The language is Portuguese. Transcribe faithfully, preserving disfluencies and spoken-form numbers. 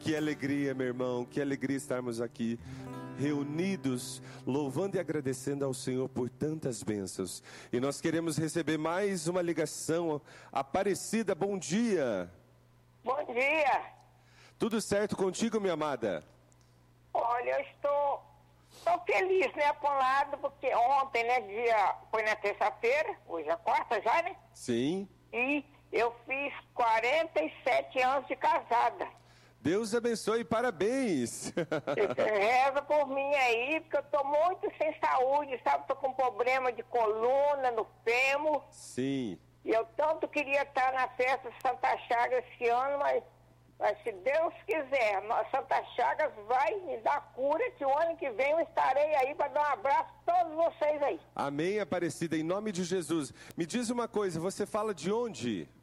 Que alegria, meu irmão, que alegria estarmos aqui reunidos, louvando e agradecendo ao Senhor por tantas bênçãos. E nós queremos receber mais uma ligação. Aparecida, bom dia. Bom dia. Tudo certo contigo, minha amada? Olha, eu estou, estou feliz, né, por um lado, porque ontem, né, dia, foi na terça-feira, hoje é quarta já, né? Sim. E eu fiz quarenta e sete anos de casada. Deus abençoe, parabéns. Reza por mim aí, porque eu estou muito sem saúde, sabe? Estou com problema de coluna no fêmur. Sim. E eu tanto queria estar na festa de Santa Chagas esse ano, mas, mas se Deus quiser, a Santa Chagas vai me dar cura, que o ano que vem eu estarei aí para dar um abraço a todos vocês aí. Amém, Aparecida, em nome de Jesus. Me diz uma coisa, você fala de onde?